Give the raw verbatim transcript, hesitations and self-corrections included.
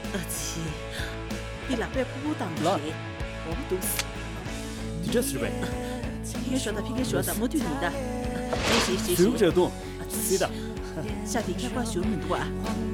呃气，你老别不当来心，我们都死。 你这是呗？ 平说的，平说的，没对你的。行行行行， 谁不这动？谁的？ 下地开关修门多啊。